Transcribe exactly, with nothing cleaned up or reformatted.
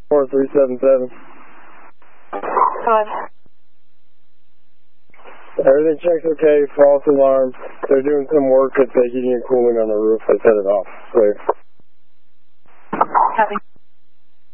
four three seven seven. Five. Everything checks okay, false alarm. They're doing some work at the heating and cooling on the roof. I set it off. Clear. Copy.